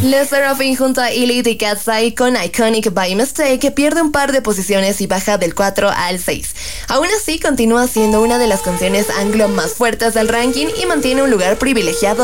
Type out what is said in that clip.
Le Sserafim junto a Elite y Katseye con Iconic by Mistake pierde un par de posiciones y baja del 4 al 6. Aún así, continúa siendo una de las canciones anglo más fuertes del ranking y mantiene un lugar privilegiado